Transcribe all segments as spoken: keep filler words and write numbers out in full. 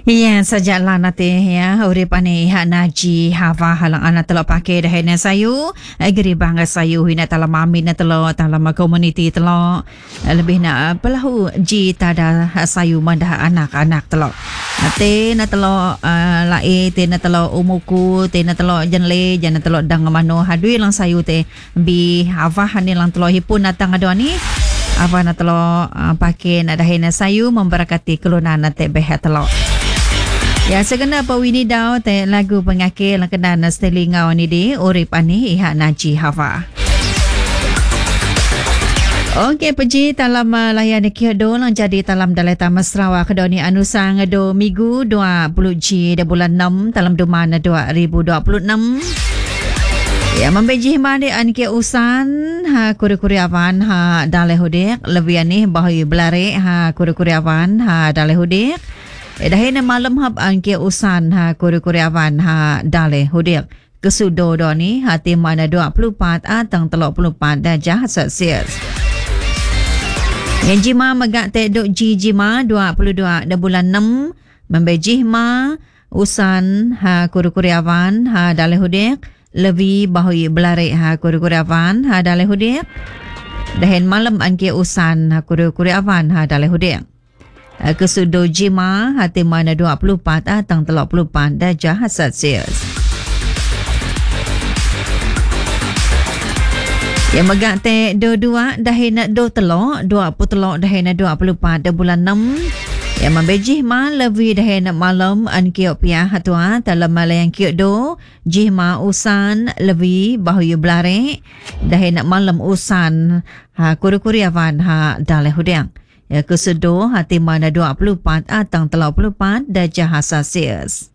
Ya, sajalah nanti ya. Urip ani hak naji hava halang anak telok pakai dah hena sayu. Geri bangga sayu hina talam mami na telok talam community telok. Lebih nak pelahu ji tada sayu mandah anak-anak telok. Te na telok lai te na telok umuku te na telok jenle jana telok dang mano hadui lang sayu te bi hava hani lang telok hipun natang ado ni. Apa na telok pakai na dah hena sayu memberkati kelunan na te behat telok. Ya, segena pa wini daw te lagu pengakil lang kena na stelingau ni di urip ani iha naji hava. Okey, peji dalam uh, layan kiado lang jadi dalam daleta Mesrawa kedoni anusang do minggu dua puluh G de bulan enam dalam duman dua ribu dua puluh enam. Ya, membeji mandi an ke usan ha kuri-kuriawan ha dale hudik lebih ani bahui belare ha kuri-kuriawan ha dale hudik. Dahina malam hab angke usan ha kuri-kuriawan ha dale hudik kesudo doni hati mana dua puluh empat atang tiga puluh empat darjah Celsius. Yang jima megak te duk ji jima dua puluh dua de bulan enam membejih ma usan ha kuri-kuriawan ha dale hudik lebih bahui belare ha kuri-kuriawan ha dale hudik. Dahin malam angke usan ha kuri-kuriawan ha dale hudik. Kesudo jima hati mana dua puluh empat atang tiga puluh empat darjah Celsius. Yang megak te do dua dahina do telok dua puluh telok dahina dua puluh empat de bulan enam. Yang membejih ma lebih dahina malam an kiok piah hatua dalam malayang kiok do jihma usan lebih bahuyu belare dahina malam usan ha kuri-kuriawan ha dale hudiang. Ya, kesudo hati mana dua puluh empat atang tiga puluh empat darjah Celsius.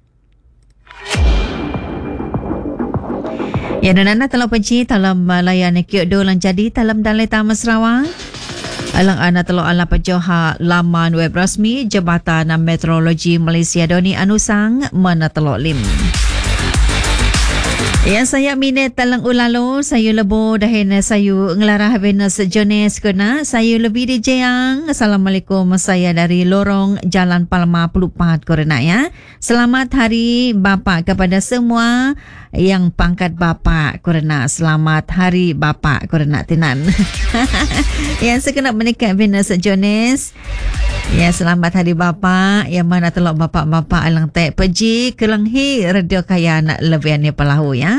Ya, nana telah penci dalam layan kiok do lang jadi dalam daleta Mesrawa. Alang ana telah ala pejoha laman web rasmi Jabatan Meteorologi Malaysia doni anusang mana telah lim. Ya, saya minit talang ulalo, saya lebo dahin sayu ngelarah Venus Jones kena, saya lebih di Jayang. Assalamualaikum, saya dari Lorong Jalan Palma Pelupat Korena ya. Selamat Hari Bapa kepada semua yang pangkat bapa Korena. Selamat Hari Bapa Korena Tinan. Ya, sekenap menikah Venus Jones. Ya, selamat Hari Bapa. Yang mana telok bapa-bapa alang tek peji kelenghi radio kaya nak lebihan ni pelahu ya.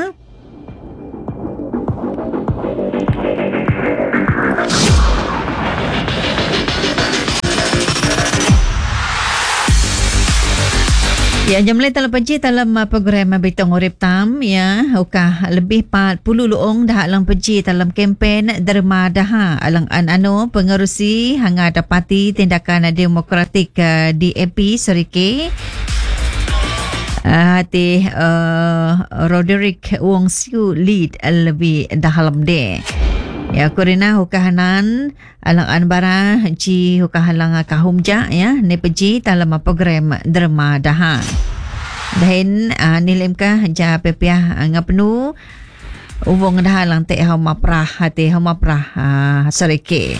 Ya, jemleh telah peji dalam program Bitong Urip Tam ya. Ukah lebih empat puluh luong dah alang peji dalam kempen Derma Daha alang an ano pengerusi hanga dapati tindakan demokratik uh, D A P Serike. Uh, hati uh, Roderick Wong Siu lead lebih dalam de. Ya, kurina hukahanan alang anbara ji hukahalang kahumja ya ne peji dalam program Derma Daha. Dahin uh, nilimkah ja pepiah ngapnu ubong dah lang te hau maprah hati hau maprah uh, serike.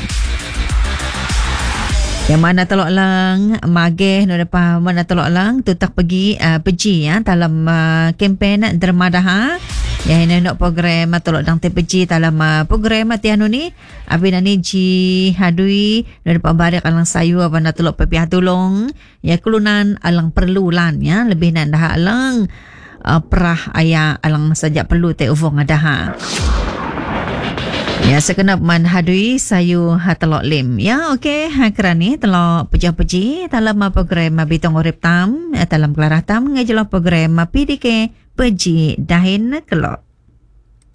Yang mana telok lang mageh no depa mana telok lang tutak pergi uh, peji ya dalam uh, kempen Derma Daha. Ya, ini nak program telok dang te peji dalam uh, program tianu ni abina ni ji hadui no depa barik alang sayu apa nak telok pepiah tolong ya kelunan alang perlulan ya lebih nak dah alang uh, perah aya alang saja perlu te uvong adaha. Ya, sekenap man hadui sayu hatelok lim. Ya, okey. Ha kerani telok pejah-peji dalam program Bitong Urip Tam dalam kelarah tam ngejelo program P D K peji dahin kelok.